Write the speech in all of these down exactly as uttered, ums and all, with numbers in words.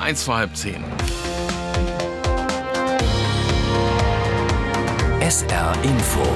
eins vor halb zehn. S R Info.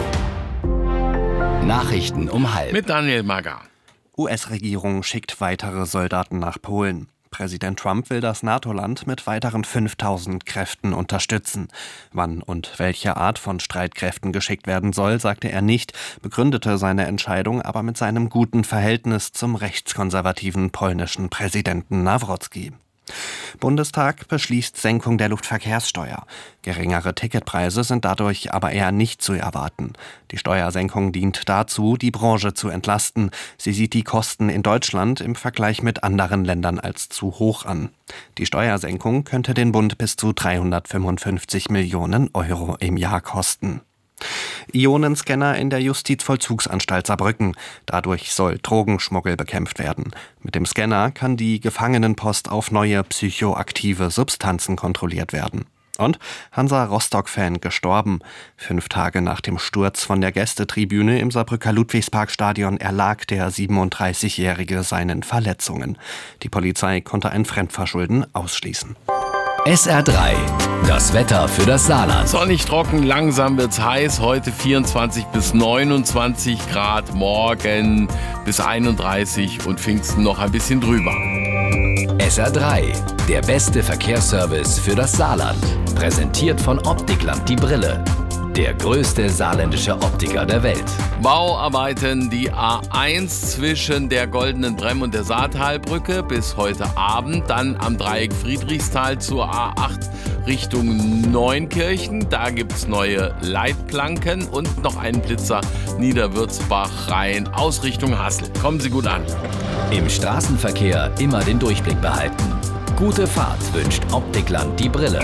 Nachrichten um halb. Mit Daniel Mager. U S-Regierung schickt weitere Soldaten nach Polen. Präsident Trump will das NATO-Land mit weiteren fünftausend Kräften unterstützen. Wann und welche Art von Streitkräften geschickt werden soll, sagte er nicht, begründete seine Entscheidung aber mit seinem guten Verhältnis zum rechtskonservativen polnischen Präsidenten Nawrocki. Bundestag beschließt Senkung der Luftverkehrssteuer. Geringere Ticketpreise sind dadurch aber eher nicht zu erwarten. Die Steuersenkung dient dazu, die Branche zu entlasten. Sie sieht die Kosten in Deutschland im Vergleich mit anderen Ländern als zu hoch an. Die Steuersenkung könnte den Bund bis zu dreihundertfünfundfünfzig Millionen Euro im Jahr kosten. Ionenscanner in der Justizvollzugsanstalt Saarbrücken. Dadurch soll Drogenschmuggel bekämpft werden. Mit dem Scanner kann die Gefangenenpost auf neue psychoaktive Substanzen kontrolliert werden. Und Hansa Rostock-Fan gestorben. Fünf Tage nach dem Sturz von der Gästetribüne im Saarbrücker Ludwigsparkstadion erlag der siebenunddreißigjährige seinen Verletzungen. Die Polizei konnte ein Fremdverschulden ausschließen. S R drei. Das Wetter für das Saarland. Sonnig trocken, langsam wird's heiß. Heute vierundzwanzig bis neunundzwanzig Grad, morgen bis einunddreißig und Pfingsten noch ein bisschen drüber. S R drei. Der beste Verkehrsservice für das Saarland. Präsentiert von Optikland die Brille. Der größte saarländische Optiker der Welt. Bauarbeiten die A eins zwischen der Goldenen Bremm und der Saartalbrücke bis heute Abend. Dann am Dreieck Friedrichsthal zur A acht Richtung Neunkirchen. Da gibt es neue Leitplanken und noch einen Blitzer Niederwürzbach rein aus Richtung Hassel. Kommen Sie gut an. Im Straßenverkehr immer den Durchblick behalten. Gute Fahrt wünscht Optikland die Brille.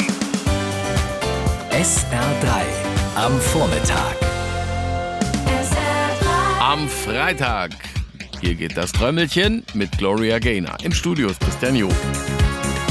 S R drei am Vormittag. Am Freitag. Hier geht das Trömmelchen mit Gloria Gaynor. Im Studio ist Christian Joh.